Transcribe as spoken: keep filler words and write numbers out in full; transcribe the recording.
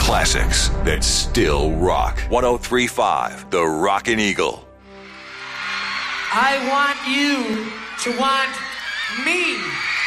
Classics that still rock. one oh three point five, The Rockin' Eagle. I want you to want me.